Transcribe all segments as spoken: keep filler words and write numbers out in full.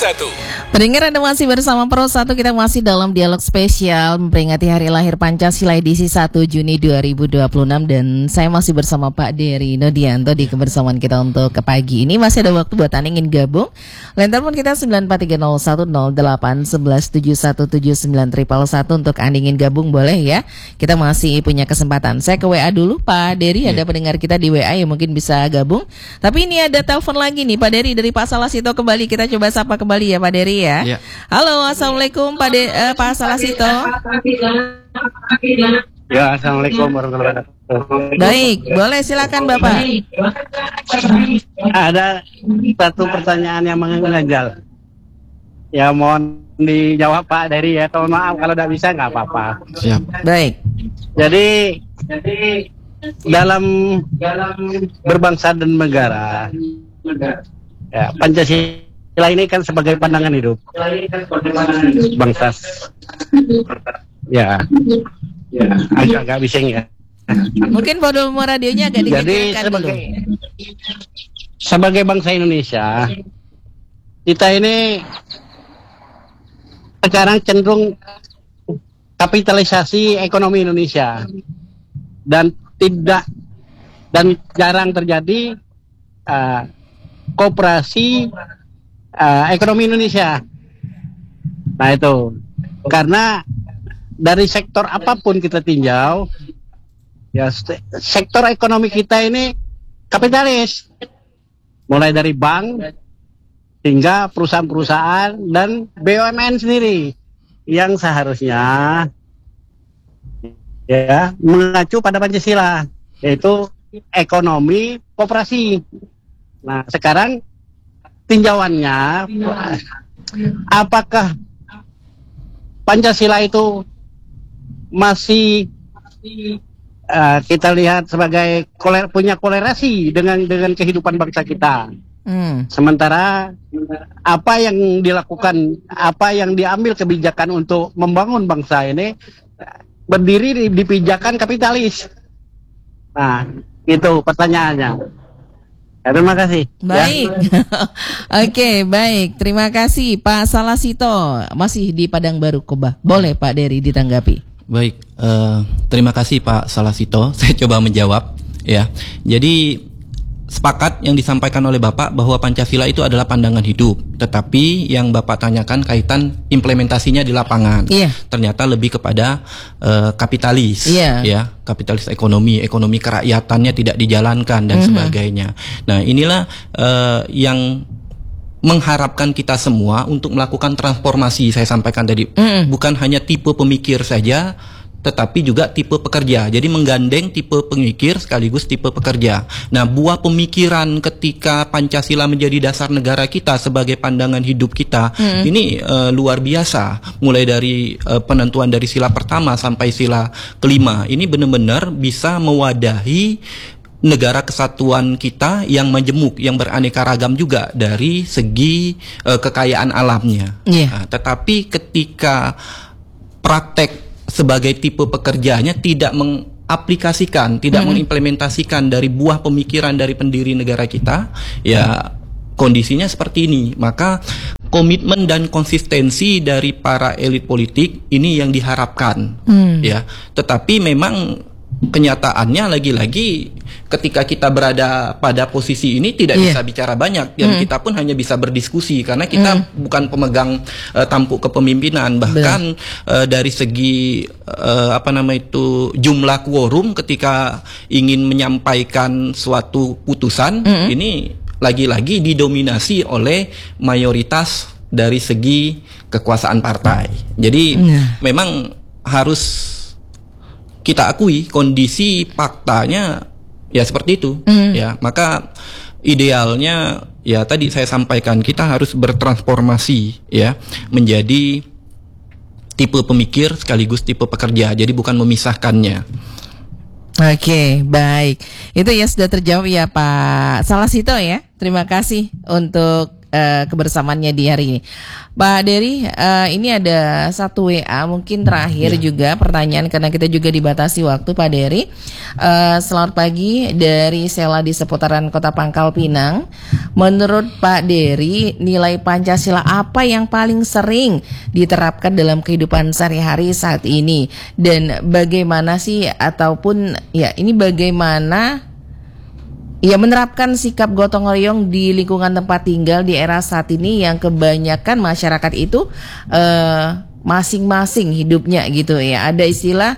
satu. Pendengar, Anda masih bersama Pro satu. Kita masih dalam dialog spesial memperingati Hari Lahir Pancasila edisi satu Juni dua ribu dua puluh enam. Dan saya masih bersama Pak Dery Nodianto di kebersamaan kita untuk ke pagi ini. Masih ada waktu buat Anda ingin gabung. Line telepon kita sembilan empat tiga nol satu nol delapan satu satu tujuh satu tujuh sembilan satu satu untuk Anda ingin gabung, boleh ya. Kita masih punya kesempatan. Saya ke W A dulu Pak Dery, yeah. Ada pendengar kita di W A yang mungkin bisa gabung. Tapi ini ada telepon lagi nih Pak Dery dari Pak Salasito kembali. Kita coba sapa kembali ya Pak Dery ya. Ya. Halo, assalamualaikum Pak De, uh, Pak Salasito. Ya, assalamualaikum warahmatullahi wabarakatuh. Baik, boleh silakan Bapak. Ada satu pertanyaan yang mengganjal. Ya, mohon dijawab Pak Dery ya. Kalau maaf kalau tidak bisa nggak apa-apa. Siap. Baik. Jadi, jadi dalam dalam berbangsa dan negara, ya, Pancasila Pancasila ini kan sebagai pandangan hidup bangsa. Ya, ya agak-agak bising ya. Mungkin volume radionya agak dikecilkan. Jadi sebagai, sebagai bangsa Indonesia, kita ini sekarang cenderung kapitalisasi ekonomi Indonesia dan tidak dan jarang terjadi uh, koperasi Uh, ekonomi Indonesia. Nah itu karena dari sektor apapun kita tinjau, ya sektor ekonomi kita ini kapitalis, mulai dari bank hingga perusahaan-perusahaan dan B U M N sendiri yang seharusnya ya mengacu pada Pancasila, yaitu ekonomi koperasi. Nah sekarang tinjauannya, apakah Pancasila itu masih uh, kita lihat sebagai koler, punya kolerasi dengan dengan kehidupan bangsa kita? Hmm. Sementara apa yang dilakukan, apa yang diambil kebijakan untuk membangun bangsa ini berdiri di, di pijakan kapitalis. Nah, itu pertanyaannya. Ya, terima kasih. Baik. Ya. Oke, baik. Terima kasih Pak Salasito. Masih di Padang Baru Koba. Boleh Pak Dery ditanggapi. Baik, uh, terima kasih Pak Salasito. Saya coba menjawab ya. Jadi sepakat yang disampaikan oleh Bapak bahwa Pancasila itu adalah pandangan hidup. Tetapi yang Bapak tanyakan kaitan implementasinya di lapangan. Yeah. Ternyata lebih kepada uh, kapitalis, yeah. ya, kapitalis ekonomi, ekonomi kerakyatannya tidak dijalankan dan mm-hmm. sebagainya. Nah, inilah uh, yang mengharapkan kita semua untuk melakukan transformasi. Saya sampaikan tadi, mm. bukan hanya tipe pemikir saja, tetapi juga tipe pekerja. Jadi menggandeng tipe pemikir sekaligus tipe pekerja. Nah, buah pemikiran ketika Pancasila menjadi dasar negara kita sebagai pandangan hidup kita, hmm. ini uh, luar biasa. Mulai dari uh, penentuan dari sila pertama sampai sila kelima, ini benar-benar bisa mewadahi negara kesatuan kita yang majemuk, yang beraneka ragam juga dari segi uh, kekayaan alamnya. Yeah. Nah, tetapi ketika praktek sebagai tipe pekerjanya tidak mengaplikasikan, tidak mm-hmm. mengimplementasikan dari buah pemikiran dari pendiri negara kita, ya kondisinya seperti ini. Maka komitmen dan konsistensi dari para elit politik ini yang diharapkan, mm. ya. Tetapi memang kenyataannya lagi-lagi ketika kita berada pada posisi ini tidak yeah. bisa bicara banyak dan mm. kita pun hanya bisa berdiskusi karena kita mm. bukan pemegang uh, tampuk kepemimpinan. Bahkan uh, dari segi uh, apa nama itu jumlah quorum ketika ingin menyampaikan suatu putusan mm. ini lagi-lagi didominasi oleh mayoritas dari segi kekuasaan partai. Jadi mm. memang harus kita akui kondisi faktanya ya seperti itu, mm. ya. Maka idealnya ya tadi saya sampaikan kita harus bertransformasi ya menjadi tipe pemikir sekaligus tipe pekerja. Jadi bukan memisahkannya. Oke, baik. Itu ya sudah terjawab ya Pak Salasito ya. Terima kasih untuk uh, kebersamaannya di hari ini. Pak Dery, uh, ini ada satu W A mungkin terakhir ya. juga pertanyaan karena kita juga dibatasi waktu, Pak Dery. Uh, selamat pagi dari Sela di seputaran Kota Pangkal Pinang. Menurut Pak Dery, nilai Pancasila apa yang paling sering diterapkan dalam kehidupan sehari-hari saat ini, dan bagaimana sih ataupun ya ini bagaimana ya menerapkan sikap gotong royong di lingkungan tempat tinggal di era saat ini yang kebanyakan masyarakat itu uh, masing-masing hidupnya gitu ya. Ada istilah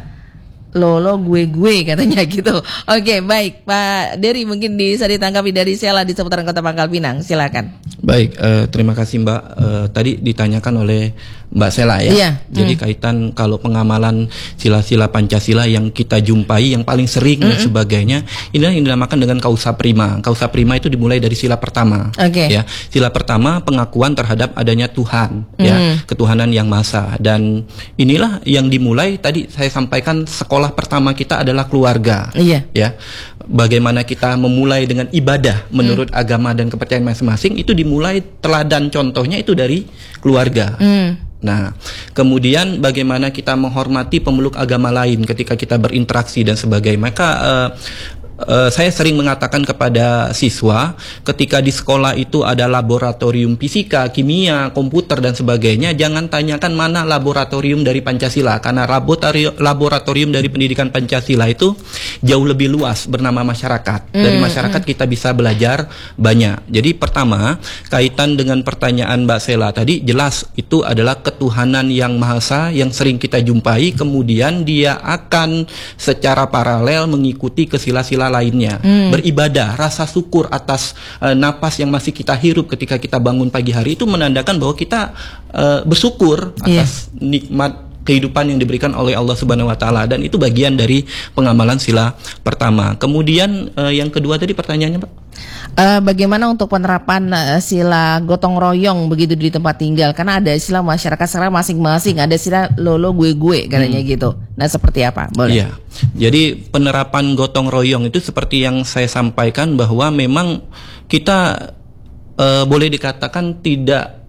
lolo gue gue katanya gitu. Oke, baik Pak Dery, mungkin bisa ditanggapi dari Sela di seputaran Kota Pangkal Pinang. Silakan. Baik, uh, terima kasih Mbak. Uh, tadi ditanyakan oleh Mbak Sela ya. Iya. Jadi hmm. kaitan kalau pengamalan sila-sila Pancasila yang kita jumpai yang paling sering mm-hmm. dan sebagainya, inilah yang dinamakan dengan kausa prima. Kausa prima itu dimulai dari sila pertama. Oke. Ya, sila pertama pengakuan terhadap adanya Tuhan, mm. ya, ketuhanan yang maha esa. Dan inilah yang dimulai tadi saya sampaikan, sekolah pertama kita adalah keluarga. Iya. Ya. Bagaimana kita memulai dengan ibadah menurut mm. agama dan kepercayaan masing-masing, itu dimulai teladan contohnya itu dari keluarga. Mm. Nah, kemudian bagaimana kita menghormati pemeluk agama lain ketika kita berinteraksi dan sebagainya. Maka uh, Uh, saya sering mengatakan kepada siswa ketika di sekolah itu ada laboratorium fisika, kimia, komputer dan sebagainya, jangan tanyakan mana laboratorium dari Pancasila, karena laboratorium, laboratorium dari pendidikan Pancasila itu jauh lebih luas, bernama masyarakat. Dari masyarakat kita bisa belajar banyak. Jadi pertama, kaitan dengan pertanyaan Mbak Sela tadi, jelas itu adalah ketuhanan yang maha esa yang sering kita jumpai, kemudian dia akan secara paralel mengikuti ke sila-sila lainnya, hmm. beribadah, rasa syukur atas uh, napas yang masih kita hirup ketika kita bangun pagi hari, itu menandakan bahwa kita uh, bersyukur atas yeah. nikmat kehidupan yang diberikan oleh Allah Subhanahu wa taala, dan itu bagian dari pengamalan sila pertama. Kemudian uh, yang kedua tadi pertanyaannya, Pak. Uh, bagaimana untuk penerapan uh, sila gotong royong begitu di tempat tinggal? Karena ada istilah masyarakat sekarang masing-masing, ada istilah lolo gue gue katanya hmm. gitu. Nah, seperti apa? Boleh. Iya. Jadi penerapan gotong royong itu seperti yang saya sampaikan, bahwa memang kita uh, boleh dikatakan tidak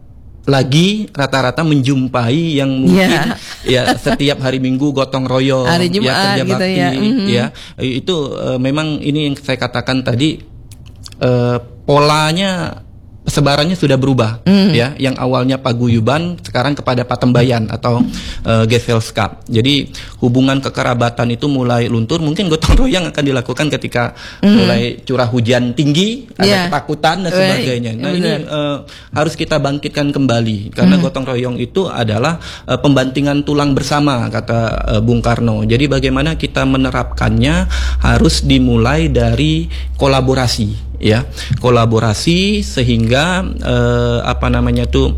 lagi rata-rata menjumpai yang mungkin yeah. ya setiap hari Minggu gotong royong, hari Jumat, ya kerja gitu bakti, ya. Mm-hmm. ya itu uh, memang ini yang saya katakan tadi, uh, polanya sebarannya sudah berubah, mm. ya, yang awalnya paguyuban sekarang kepada patembayan atau uh, geselskap. Jadi hubungan kekerabatan itu mulai luntur. Mungkin gotong royong akan dilakukan ketika mm. mulai curah hujan tinggi, yeah. ada ketakutan dan sebagainya. Nah, ini uh, harus kita bangkitkan kembali, karena mm. gotong royong itu adalah uh, pembantingan tulang bersama, kata uh, Bung Karno. Jadi bagaimana kita menerapkannya harus dimulai dari kolaborasi. Ya, kolaborasi sehingga eh, apa namanya tuh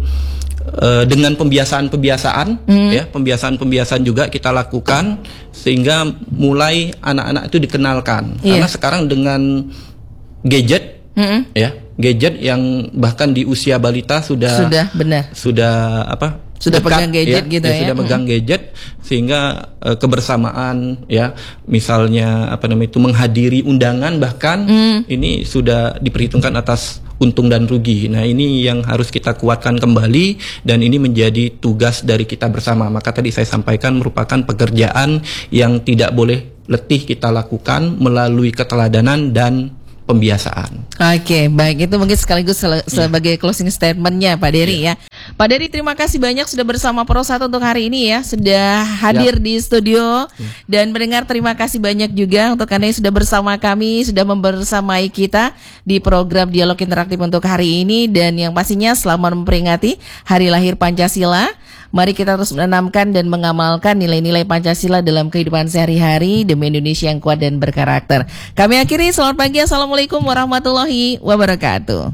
eh, dengan pembiasaan-pembiasaan, mm. ya, pembiasaan-pembiasaan juga kita lakukan sehingga mulai anak-anak itu dikenalkan. Yeah. Karena sekarang dengan gadget, mm-hmm. ya, gadget yang bahkan di usia balita sudah sudah benar sudah apa? sudah dekat, pegang gadget ya, gitu ya, ya. sudah pegang gadget, sehingga uh, kebersamaan, ya, misalnya apa namanya itu menghadiri undangan bahkan mm. ini sudah diperhitungkan atas untung dan rugi. Nah, ini yang harus kita kuatkan kembali, dan ini menjadi tugas dari kita bersama. Maka tadi saya sampaikan merupakan pekerjaan yang tidak boleh letih kita lakukan melalui keteladanan dan pembiasaan. Oke, baik, itu mungkin sekaligus se- sebagai closing statementnya Pak Dery ya. Pak Dery, terima kasih banyak sudah bersama Pro satu untuk hari ini ya, sudah hadir Yap. di studio. ya. Dan mendengar, terima kasih banyak juga untuk Anda yang sudah bersama kami, sudah membersamai kita di program Dialog Interaktif untuk hari ini. Dan yang pastinya selamat memperingati Hari Lahir Pancasila. Mari kita terus menanamkan dan mengamalkan nilai-nilai Pancasila dalam kehidupan sehari-hari demi Indonesia yang kuat dan berkarakter. Kami akhiri, selamat pagi, Assalamualaikum warahmatullahi wabarakatuh.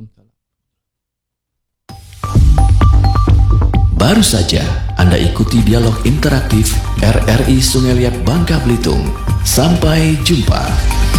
Baru saja Anda ikuti Dialog Interaktif R R I Sungai Liat Bangka Belitung. Sampai jumpa.